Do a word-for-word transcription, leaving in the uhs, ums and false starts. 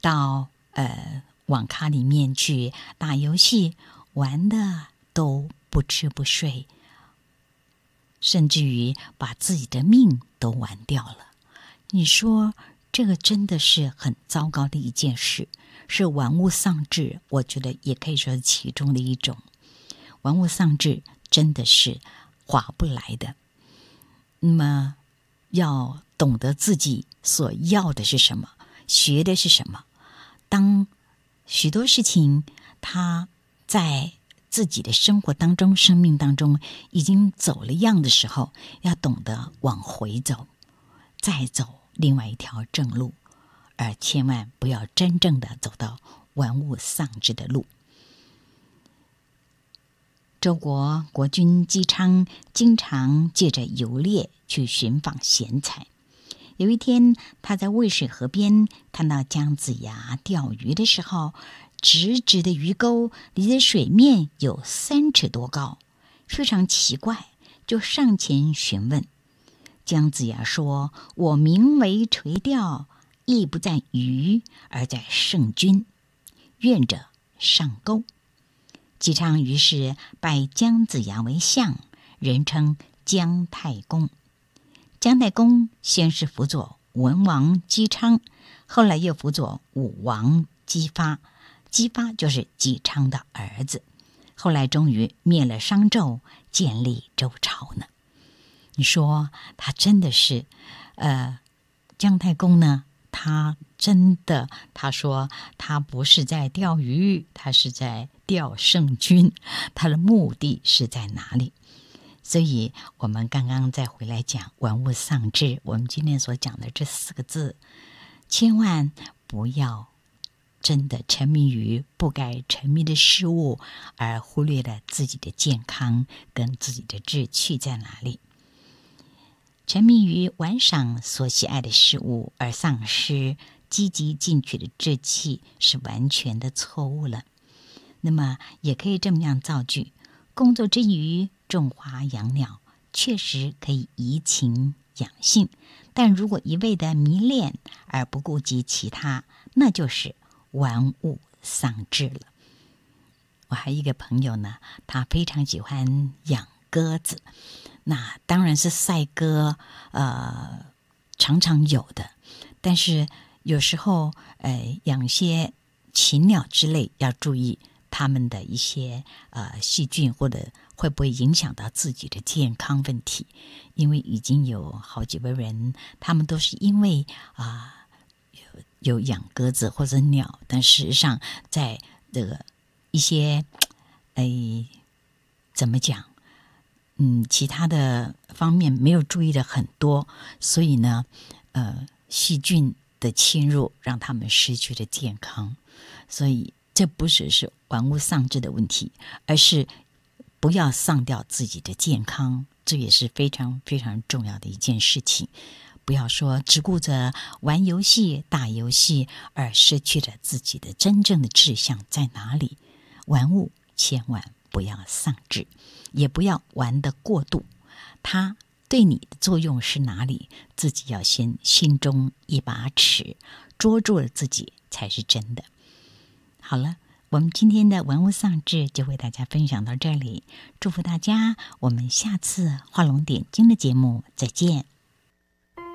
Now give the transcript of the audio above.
到呃网咖里面去打游戏，玩的都不吃不睡，甚至于把自己的命都玩掉了。你说这个真的是很糟糕的一件事，是玩物丧志，我觉得也可以说是其中的一种。玩物丧志真的是划不来的。那么要懂得自己所要的是什么，学的是什么。当许多事情它在自己的生活当中、生命当中已经走了样的时候，要懂得往回走，再走另外一条正路，而千万不要真正的走到玩物丧志的路。周国国君姬昌经常借着游猎去寻访贤才。有一天，他在渭水河边看到姜子牙钓鱼的时候，直直的鱼钩离着水面有三尺多高，非常奇怪，就上前询问。姜子牙说：“我名为垂钓，意不在鱼，而在圣君，愿者上钩。”姬昌于是拜姜子牙为相，人称姜太公。姜太公先是辅佐文王姬昌，后来又辅佐武王姬发。姬发就是姬昌的儿子，后来终于灭了商纣，建立周朝呢。你说他真的是呃，姜太公呢，他真的他说他不是在钓鱼，他是在钓圣君，他的目的是在哪里？所以我们刚刚再回来讲玩物丧志，我们今天所讲的这四个字，千万不要真的沉迷于不该沉迷的事物，而忽略了自己的健康跟自己的志趣在哪里。沉迷于玩赏所喜爱的事物而丧失积极进取的志气，是完全的错误了。那么也可以这么样造句：工作之余种花养鸟，确实可以怡情养性，但如果一味的迷恋而不顾及其他，那就是玩物丧志了。我还有一个朋友呢，他非常喜欢养鸽子，那当然是赛鸽，呃，常常有的，但是有时候呃养些禽鸟之类要注意他们的一些呃细菌，或者会不会影响到自己的健康问题。因为已经有好几位人，他们都是因为啊、呃、有有养鸽子或者鸟，但事实上在这个一些哎怎么讲，嗯，其他的方面没有注意的很多，所以呢，呃，细菌的侵入让他们失去了健康。所以这不只是玩物丧志的问题，而是不要丧掉自己的健康，这也是非常非常重要的一件事情。不要说只顾着玩游戏、打游戏，而失去了自己的真正的志向在哪里。玩物千万不要丧志，也不要玩得过度，它对你的作用是哪里，自己要先心中一把尺，捉住了自己才是真的。好了，我们今天的玩物丧志就为大家分享到这里，祝福大家，我们下次画龙点睛的节目再见。